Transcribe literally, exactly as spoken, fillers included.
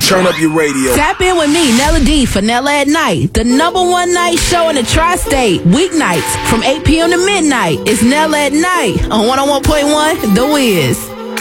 Turn up your radio. Tap in with me, Nella D, for Nella at Night, the number one night show in the tri-state. Weeknights from eight p.m. to midnight. It's Nella at Night on one oh one point one The Wiz.